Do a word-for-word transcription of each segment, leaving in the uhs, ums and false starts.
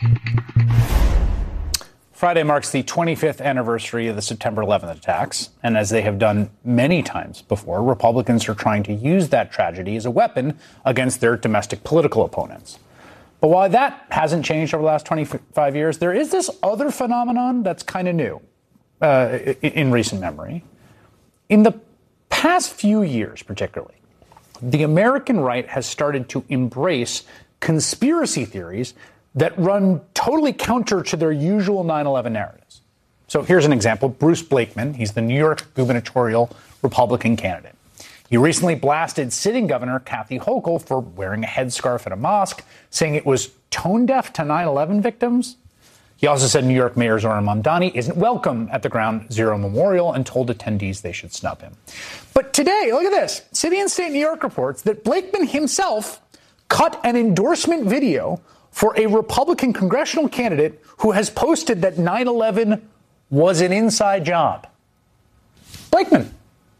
Friday marks the twenty-fifth anniversary of the September eleventh attacks, and as they have done many times before, Republicans are trying to use that tragedy as a weapon against their domestic political opponents. But while that hasn't changed over the last twenty-five years, there is this other phenomenon that's kind of new uh, in recent memory. In the past few years, particularly, the American right has started to embrace conspiracy theories that run totally counter to their usual nine eleven narratives. So here's an example. Bruce Blakeman, he's the New York gubernatorial Republican candidate. He recently blasted sitting Governor Kathy Hochul for wearing a headscarf at a mosque, saying it was tone deaf to nine eleven victims. He also said New York Mayor Zohran Mamdani isn't welcome at the Ground Zero Memorial and told attendees they should snub him. But today, look at this. City and State New York reports that Blakeman himself cut an endorsement video for a Republican congressional candidate who has posted that nine eleven was an inside job. Blakeman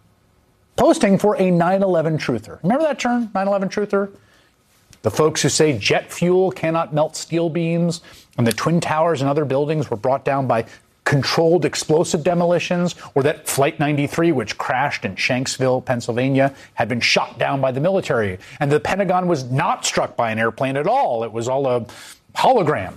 posting for a nine eleven truther. Remember that term, nine eleven truther? The folks who say jet fuel cannot melt steel beams and the Twin Towers and other buildings were brought down by controlled explosive demolitions, or that Flight ninety-three, which crashed in Shanksville, Pennsylvania, had been shot down by the military, and the Pentagon was not struck by an airplane at all. It was all a hologram.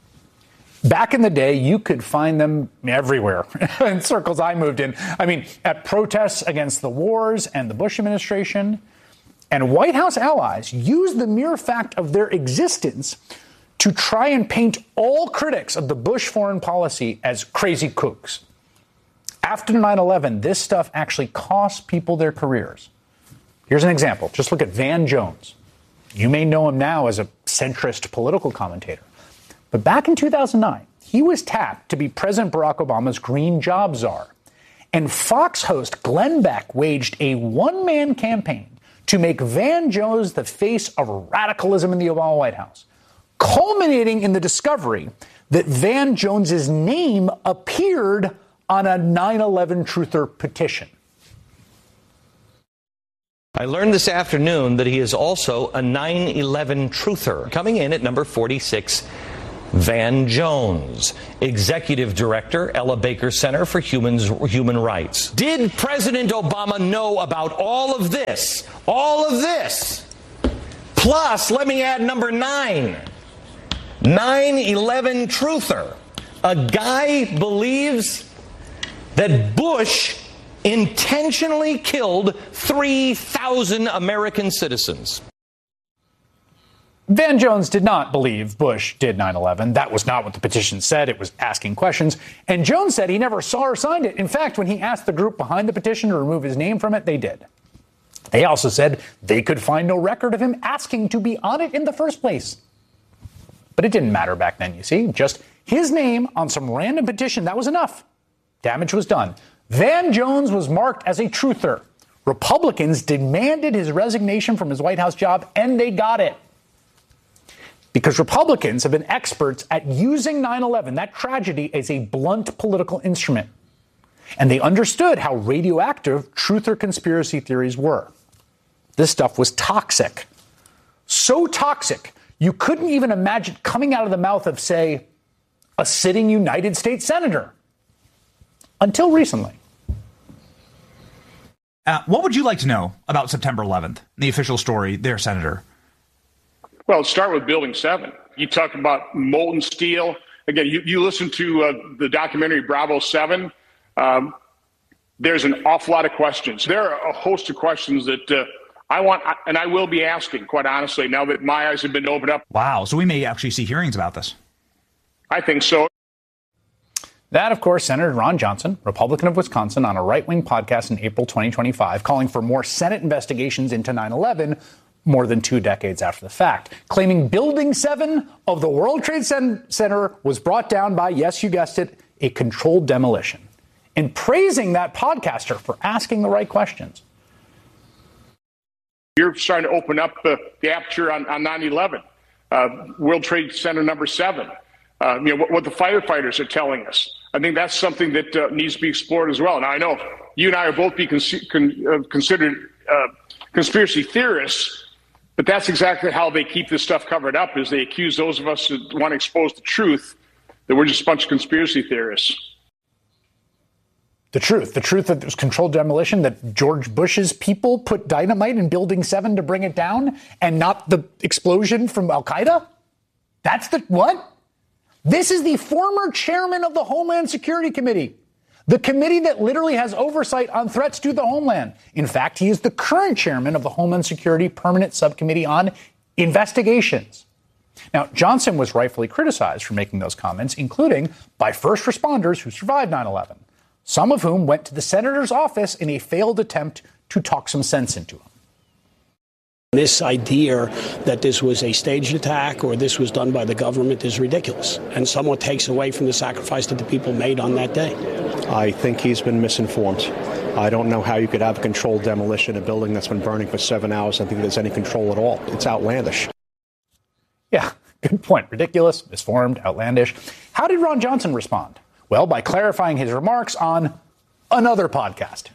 Back in the day, you could find them everywhere in circles I moved in. I mean, at protests against the wars and the Bush administration. And White House allies used the mere fact of their existence to try and paint all critics of the Bush foreign policy as crazy kooks. After nine eleven, this stuff actually cost people their careers. Here's an example. Just look at Van Jones. You may know him now as a centrist political commentator. But back in two thousand nine, he was tapped to be President Barack Obama's green job czar. And Fox host Glenn Beck waged a one-man campaign to make Van Jones the face of radicalism in the Obama White House, culminating in the discovery that Van Jones's name appeared on a nine eleven truther petition. I learned this afternoon that he is also a nine eleven truther. Coming in at number forty-six, Van Jones, Executive Director, Ella Baker Center for Humans, Human Rights. Did President Obama know about all of this? All of this? Plus, let me add number nine. nine eleven truther. A guy believes that Bush intentionally killed three thousand American citizens. Van Jones did not believe Bush did nine eleven. That was not what the petition said. It was asking questions. And Jones said he never saw or signed it. In fact, when he asked the group behind the petition to remove his name from it, they did. They also said they could find no record of him asking to be on it in the first place. But it didn't matter back then, you see. Just his name on some random petition, that was enough. Damage was done. Van Jones was marked as a truther. Republicans demanded his resignation from his White House job, and they got it. Because Republicans have been experts at using nine eleven, that tragedy, as a blunt political instrument. And they understood how radioactive truther conspiracy theories were. This stuff was toxic. So toxic, you couldn't even imagine coming out of the mouth of, say, a sitting United States senator. Until recently. Uh, what would you like to know about September eleventh, the official story there, Senator? Well, let's start with Building seven. You talk about molten steel. Again, you, you listen to uh, the documentary Bravo seven. Um, there's an awful lot of questions. There are a host of questions that uh, I want, and I will be asking, quite honestly, now that my eyes have been opened up. Wow. So we may actually see hearings about this. I think so. That, of course, Senator Ron Johnson, Republican of Wisconsin, on a right-wing podcast in April twenty twenty-five, calling for more Senate investigations into nine eleven more than two decades after the fact, claiming Building seven of the World Trade Center was brought down by, yes, you guessed it, a controlled demolition, and praising that podcaster for asking the right questions. You're starting to open up the, the aperture on, on nine eleven, uh, World Trade Center number seven. Uh, you know, what, what the firefighters are telling us. I think that's something that uh, needs to be explored as well. Now, I know you and I are both be con- con- uh, considered uh, conspiracy theorists, But that's exactly how they keep this stuff covered up, is they accuse those of us that want to expose the truth that we're just a bunch of conspiracy theorists. The truth, the truth that there's controlled demolition, that George Bush's people put dynamite in Building seven to bring it down, and not the explosion from Al-Qaeda? That's the, what? This is the former chairman of the Homeland Security Committee, the committee that literally has oversight on threats to the homeland. In fact, he is the current chairman of the Homeland Security Permanent Subcommittee on Investigations. Now, Johnson was rightfully criticized for making those comments, including by first responders who survived nine eleven, some of whom went to the senator's office in a failed attempt to talk some sense into him. This idea that this was a staged attack or this was done by the government is ridiculous and somewhat takes away from the sacrifice that the people made on that day. I think he's been misinformed. I don't know how you could have controlled demolition of a building that's been burning for seven hours. I don't think there's any control at all. It's outlandish. Yeah, good point. Ridiculous, misformed, outlandish. How did Ron Johnson respond? Well, by clarifying his remarks on another podcast.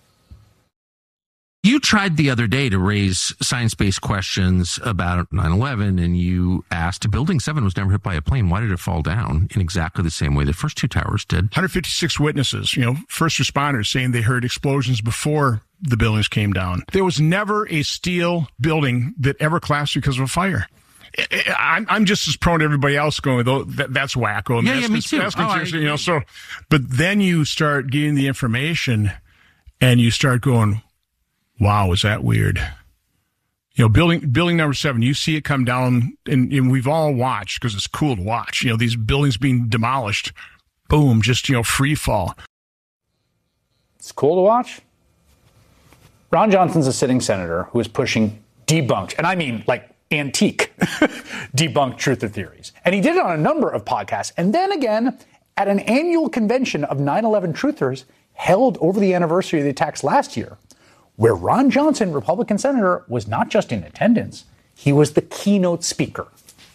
You tried the other day to raise science-based questions about nine eleven, and you asked, Building seven was never hit by a plane. Why did it fall down in exactly the same way the first two towers did? one hundred fifty-six witnesses, you know, first responders saying they heard explosions before the buildings came down. There was never a steel building that ever collapsed because of a fire. I'm, I'm just as prone to everybody else going, though, that, that's wacko. Yeah, that's, yeah, me too. That's oh, I, you know, so, but then you start getting the information and you start going, wow, is that weird? You know, building building number seven, you see it come down, and, and we've all watched because it's cool to watch. You know, these buildings being demolished, boom, just, you know, free fall. It's cool to watch. Ron Johnson's a sitting senator who is pushing debunked, and I mean like antique debunked truther theories. And he did it on a number of podcasts. And then again, at an annual convention of nine eleven truthers held over the anniversary of the attacks last year, where Ron Johnson, Republican senator, was not just in attendance, he was the keynote speaker.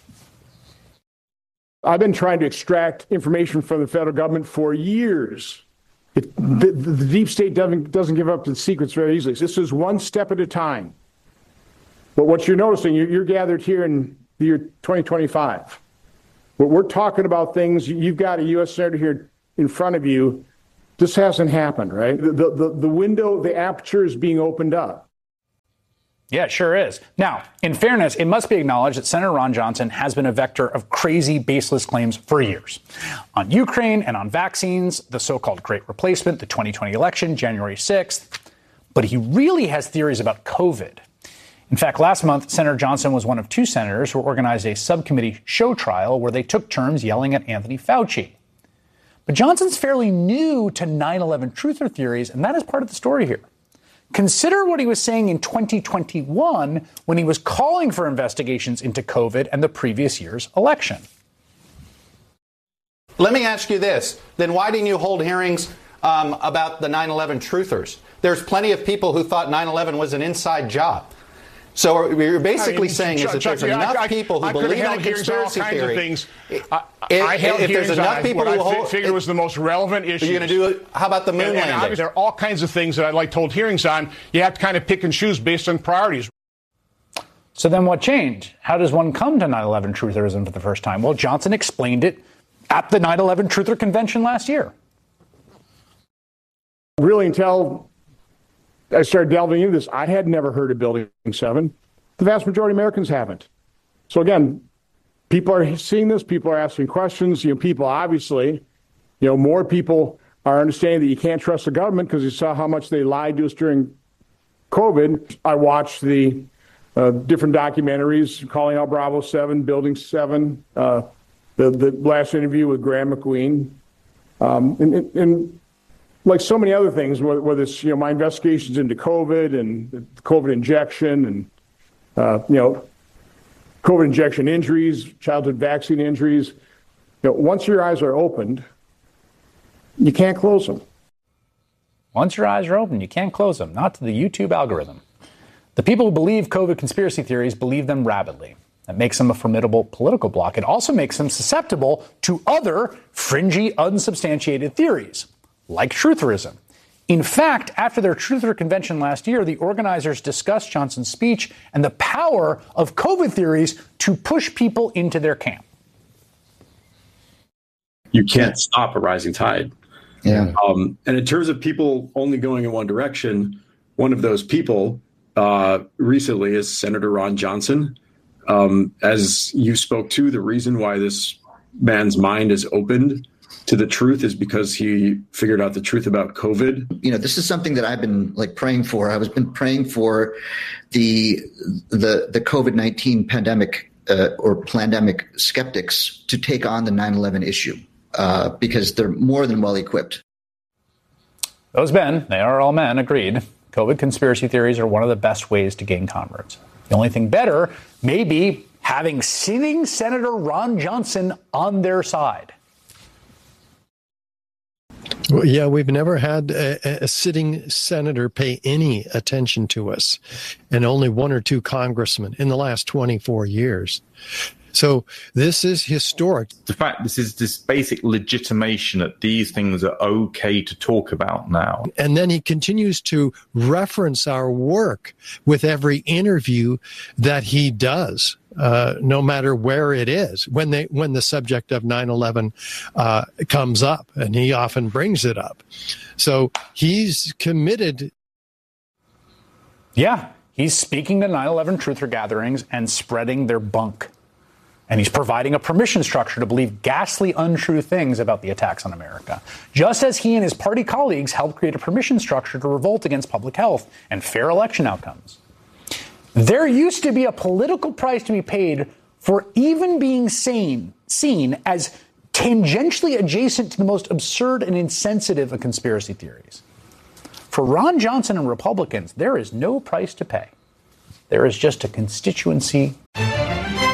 I've been trying to extract information from the federal government for years. It, the, the deep state doesn't, doesn't give up its secrets very easily. This is one step at a time. But what you're noticing, you're, you're gathered here in the year twenty twenty-five. But we're talking about things, you've got a U S senator here in front of you. This hasn't happened, right? The, the, the window, the aperture is being opened up. Yeah, it sure is. Now, in fairness, it must be acknowledged that Senator Ron Johnson has been a vector of crazy, baseless claims for years. On Ukraine and on vaccines, the so-called Great Replacement, the twenty twenty election, January sixth. But he really has theories about COVID. In fact, last month, Senator Johnson was one of two senators who organized a subcommittee show trial where they took turns yelling at Anthony Fauci. But Johnson's fairly new to nine eleven truther theories, and that is part of the story here. Consider what he was saying in twenty twenty-one when he was calling for investigations into COVID and the previous year's election. Let me ask you this. Then why didn't you hold hearings um, about the nine eleven truthers? There's plenty of people who thought nine eleven was an inside job. So what you're basically I mean, saying Chuck, is that Chuck, there's enough I, I, people who I believe in conspiracy theory. Things. If, I held if there's enough people what who I hold, figured was the most relevant issue. You're going to do it. How about the moon and, and landing? There are all kinds of things that I'd like to hold hearings on. You have to kind of pick and choose based on priorities. So then what changed? How does one come to nine eleven trutherism for the first time? Well, Johnson explained it at the nine eleven Truther Convention last year. Really, until I started delving into this, I had never heard of Building seven. The vast majority of Americans haven't. So again, people are seeing this, people are asking questions, you know, people obviously, you know, more people are understanding that you can't trust the government because you saw how much they lied to us during COVID. I watched the uh, different documentaries calling out Bravo seven, Building seven, uh, the, the last interview with Graham McQueen, um, and, and, and like so many other things, whether it's, you know, my investigations into COVID and the COVID injection and Uh, you know, COVID injection injuries, childhood vaccine injuries. You know, once your eyes are opened, you can't close them. Once your eyes are open, you can't close them. Not to the YouTube algorithm. The people who believe COVID conspiracy theories believe them rabidly. That makes them a formidable political bloc. It also makes them susceptible to other fringy, unsubstantiated theories, like trutherism. In fact, after their Truther convention last year, the organizers discussed Johnson's speech and the power of COVID theories to push people into their camp. You can't stop a rising tide. Yeah. Um, and in terms of people only going in one direction, one of those people uh, recently is Senator Ron Johnson. Um, as you spoke to, the reason why this man's mind is opened to the truth is because he figured out the truth about COVID. You know, this is something that I've been like praying for. I was been praying for the the the COVID nineteen pandemic uh, or pandemic skeptics to take on the nine eleven issue uh, because they're more than well equipped. Those men, they are all men, agreed. COVID conspiracy theories are one of the best ways to gain converts. The only thing better may be having sitting Senator Ron Johnson on their side. Well, yeah, we've never had a, a sitting senator pay any attention to us, and only one or two congressmen in the last twenty-four years. So this is historic. The fact this is this basic legitimation that these things are okay to talk about now. And then he continues to reference our work with every interview that he does, uh, no matter where it is, when they when the subject of nine eleven uh, comes up, and he often brings it up. So he's committed. Yeah, he's speaking to nine eleven truther gatherings and spreading their bunk. And he's providing a permission structure to believe ghastly, untrue things about the attacks on America, just as he and his party colleagues helped create a permission structure to revolt against public health and fair election outcomes. There used to be a political price to be paid for even being sane, seen as tangentially adjacent to the most absurd and insensitive of conspiracy theories. For Ron Johnson and Republicans, there is no price to pay. There is just a constituency